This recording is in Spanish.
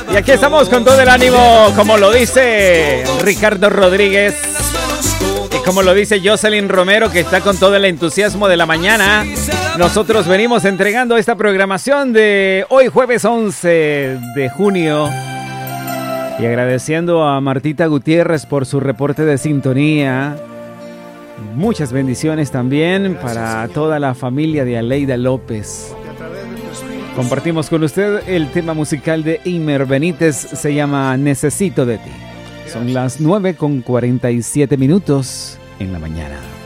Y aquí estamos con todo el ánimo, como lo dice Ricardo Rodríguez y como lo dice Jocelyn Romero, que está con todo el entusiasmo de la mañana. Nosotros venimos entregando esta programación de hoy jueves 11 de junio y agradeciendo a Martita Gutiérrez por su reporte de sintonía. Muchas bendiciones también para toda la familia de Aleida López. Compartimos con usted el tema musical de Imer Benítez, se llama Necesito de ti. Son las 9:47 en la mañana.